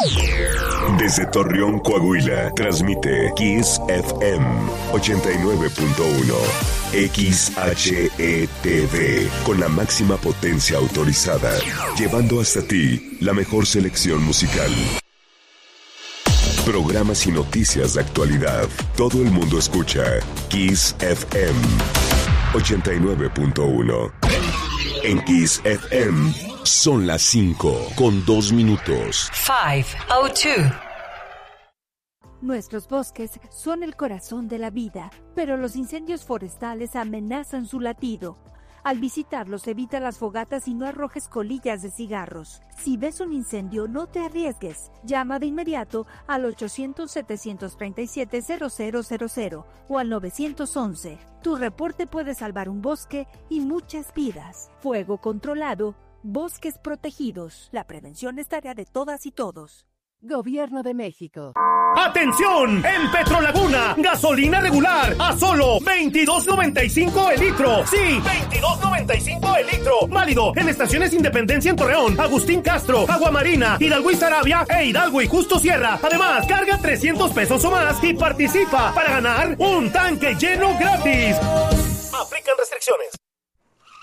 Desde Torreón, Coahuila, transmite Kiss FM 89.1. XHETV, con la máxima potencia autorizada, llevando hasta ti la mejor selección musical. Programas y noticias de actualidad. Todo el mundo escucha Kiss FM 89.1. En Kiss FM son las 5:02. 5:02. Nuestros bosques son el corazón de la vida, pero los incendios forestales amenazan su latido. Al visitarlos, evita las fogatas y no arrojes colillas de cigarros. Si ves un incendio, no te arriesgues. Llama de inmediato al 800-737-0000 o al 911. Tu reporte puede salvar un bosque y muchas vidas. Fuego controlado, bosques protegidos. La prevención es tarea de todas y todos. Gobierno de México. ¡Atención! En Petrolaguna, gasolina regular a solo $22.95 el litro. Sí, $22.95 el litro. Válido en estaciones Independencia en Torreón, Agustín Castro, Aguamarina, Hidalgo y Sarabia e Hidalgo y Justo Sierra. Además, carga $300 o más y participa para ganar un tanque lleno gratis. Aplican restricciones.